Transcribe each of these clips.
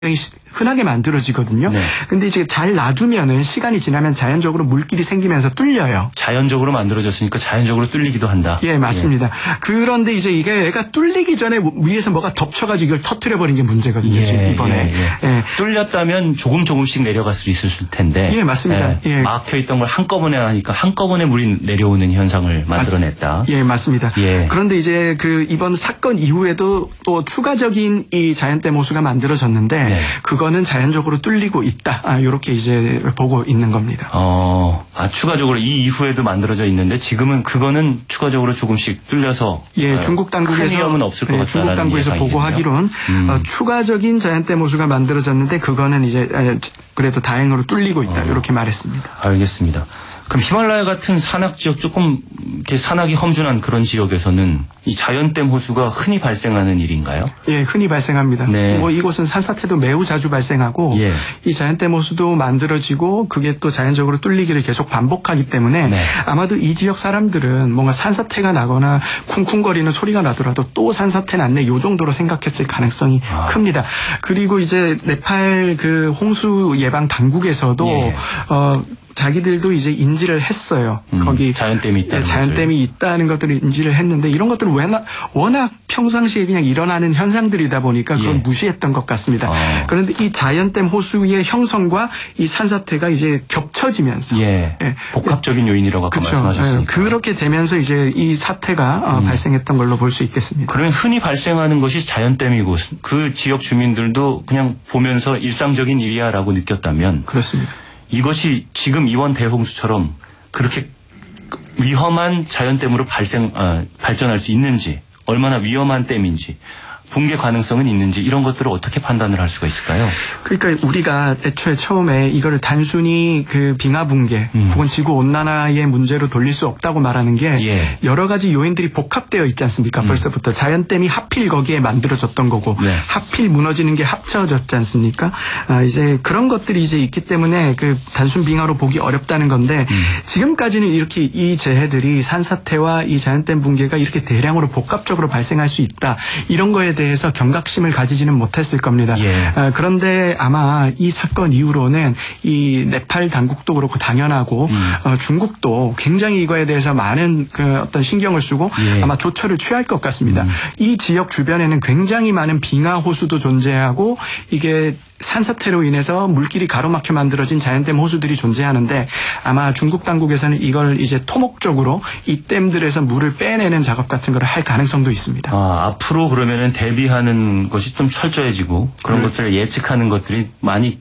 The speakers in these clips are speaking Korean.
흔하게 만들어지거든요. 네. 근데 이제 잘 놔두면은 시간이 지나면 자연적으로 물길이 생기면서 뚫려요. 자연적으로 만들어졌으니까 자연적으로 뚫리기도 한다. 예, 맞습니다. 그런데 이제 이게 얘가 뚫리기 전에 위에서 뭐가 덮쳐가지고 이걸 터트려버린 게 문제거든요. 지금 이번에. 예. 뚫렸다면 조금씩 내려갈 수 있을 텐데. 예, 맞습니다. 예. 막혀있던 걸 한꺼번에 하니까 한꺼번에 물이 내려오는 현상을 만들어냈다. 예, 맞습니다. 예. 그런데 이제 이번 사건 이후에도 또 추가적인 이 자연댐 호수가 만들어졌는데 네. 그거는 자연적으로 뚫리고 있다. 이렇게 이제 보고 있는 겁니다. 추가적으로 이 이후에도 만들어져 있는데 지금은 그거는 추가적으로 조금씩 뚫려서 중국 당국에서 큰 위험은 없을 것 같다는 중국 당국에서 보고하기론 추가적인 자연댐 호수가 만들어졌는데 그거는 이제 그래도 다행으로 뚫리고 있다. 이렇게 말했습니다. 알겠습니다. 그럼 히말라야 같은 산악 지역 조금 이렇게 산악이 험준한 그런 지역에서는 이 자연댐 호수가 흔히 발생하는 일인가요? 예, 흔히 발생합니다. 네. 이곳은 산사태도 매우 자주 발생하고 예. 이 자연댐 호수도 만들어지고 그게 또 자연적으로 뚫리기를 계속 반복하기 때문에 네. 아마도 이 지역 사람들은 뭔가 산사태가 나거나 쿵쿵거리는 소리가 나더라도 또 산사태 났네 요 정도로 생각했을 가능성이 큽니다. 그리고 이제 네팔 홍수 예방 당국에서도 자기들도 이제 인지를 했어요. 거기 자연댐이 있다는 자연댐이 있다는 것들을 인지를 했는데 이런 것들은 워낙 평상시에 그냥 일어나는 현상들이다 보니까 그건 무시했던 것 같습니다. 그런데 이 자연댐 호수의 형성과 이 산사태가 이제 겹쳐지면서 복합적인 요인이라고 아까 말씀하셨으니까 그렇게 되면서 이제 이 사태가 발생했던 걸로 볼 수 있겠습니다. 그러면 흔히 발생하는 것이 자연댐이고 그 지역 주민들도 그냥 보면서 일상적인 일이야라고 느꼈다면 그렇습니다. 이것이 지금 이번 대홍수처럼 그렇게 위험한 자연댐으로 발전할 수 있는지, 얼마나 위험한 댐인지, 붕괴 가능성은 있는지 이런 것들을 어떻게 판단을 할 수가 있을까요? 그러니까 우리가 애초에 처음에 이거를 단순히 빙하 붕괴 혹은 지구 온난화의 문제로 돌릴 수 없다고 말하는 게 여러 가지 요인들이 복합되어 있지 않습니까? 벌써부터 자연댐이 하필 거기에 만들어졌던 거고 하필 무너지는 게 합쳐졌지 않습니까? 이제 그런 것들이 이제 있기 때문에 단순 빙하로 보기 어렵다는 건데 지금까지는 이렇게 이 재해들이 산사태와 이 자연댐 붕괴가 이렇게 대량으로 복합적으로 발생할 수 있다. 이런 거에 대해서 경각심을 가지지는 못했을 겁니다. 그런데 아마 이 사건 이후로는 이 네팔 당국도 그렇고 당연하고 중국도 굉장히 이거에 대해서 많은 어떤 신경을 쓰고 아마 조처를 취할 것 같습니다. 이 지역 주변에는 굉장히 많은 빙하 호수도 존재하고 이게 산사태로 인해서 물길이 가로막혀 만들어진 자연댐 호수들이 존재하는데 아마 중국 당국에서는 이걸 이제 토목적으로 이 댐들에서 물을 빼내는 작업 같은 걸 할 가능성도 있습니다. 앞으로 그러면은 대비하는 것이 좀 철저해지고 그런 것들을 예측하는 것들이 많이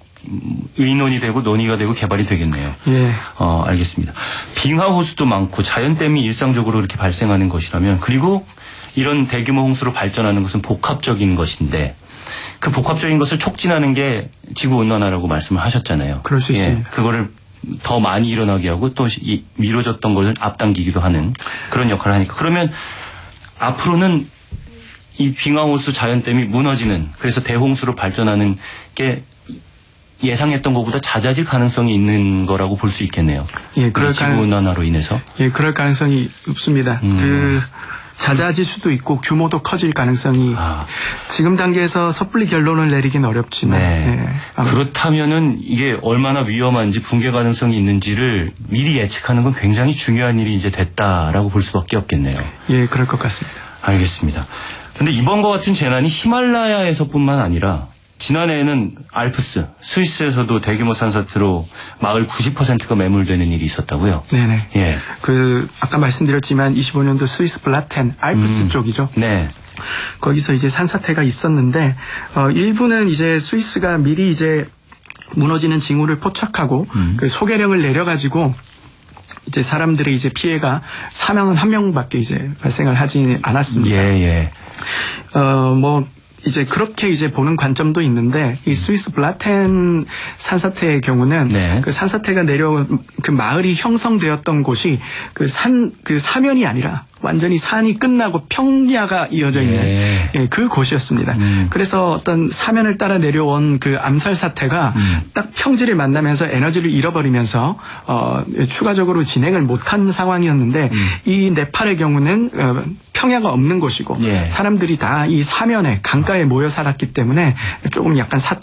의논이 되고 논의가 되고 개발이 되겠네요. 알겠습니다. 빙하 호수도 많고 자연댐이 일상적으로 이렇게 발생하는 것이라면 그리고 이런 대규모 홍수로 발전하는 것은 복합적인 것인데 그 복합적인 것을 촉진하는 게 지구온난화라고 말씀을 하셨잖아요. 그럴 수 있습니다. 그거를 더 많이 일어나게 하고 또 미뤄졌던 것을 앞당기기도 하는 그런 역할을 하니까 그러면 앞으로는 이 빙하호수 자연댐이 무너지는 그래서 대홍수로 발전하는 게 예상했던 것보다 잦아질 가능성이 있는 거라고 볼 수 있겠네요. 지구온난화로 인해서. 그럴 가능성이 높습니다. 잦아질 수도 있고 규모도 커질 가능성이 지금 단계에서 섣불리 결론을 내리긴 어렵지만 그렇다면은 이게 얼마나 위험한지 붕괴 가능성이 있는지를 미리 예측하는 건 굉장히 중요한 일이 이제 됐다라고 볼 수밖에 없겠네요. 그럴 것 같습니다. 알겠습니다. 근데 이번과 같은 재난이 히말라야에서뿐만 아니라 지난해에는 알프스, 스위스에서도 대규모 산사태로 마을 90%가 매몰되는 일이 있었다고요? 네네. 아까 말씀드렸지만 25년도 스위스 블라텐, 알프스 쪽이죠. 거기서 이제 산사태가 있었는데, 일부는 이제 스위스가 미리 이제 무너지는 징후를 포착하고, 소개령을 내려가지고, 이제 사람들의 이제 피해가 사망은 한 명밖에 이제 발생을 하지 않았습니다. 이제 그렇게 이제 보는 관점도 있는데 이 스위스 블라텐 산사태의 경우는 그 산사태가 내려온 그 마을이 형성되었던 곳이 그 사면이 아니라 완전히 산이 끝나고 평야가 이어져 있는 예, 그 곳이었습니다. 그래서 어떤 사면을 따라 내려온 그 암살 사태가 딱 평지를 만나면서 에너지를 잃어버리면서 추가적으로 진행을 못한 상황이었는데 이 네팔의 경우는 평야가 없는 곳이고 사람들이 다 이 사면에 강가에 모여 살았기 때문에 조금 약간